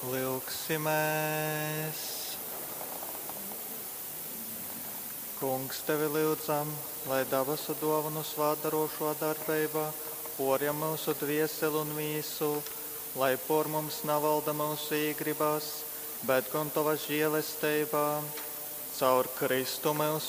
Lūksimies! Kungs, tevi lūdzam, lai dabasu dāvanu svētdarošo darbībā, porja mūsu dvieseli un mīsu, lai por mums navalda mūsu īgribās, bet gan tava žēlestībā, caur Kristu mūsu